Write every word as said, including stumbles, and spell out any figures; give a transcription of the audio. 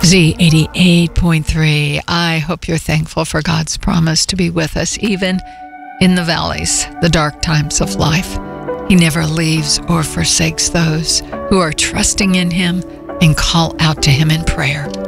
Z eighty-eight point three. I hope you're thankful for God's promise to be with us even in the valleys, the dark times of life. He never leaves or forsakes those who are trusting in Him and call out to Him in prayer.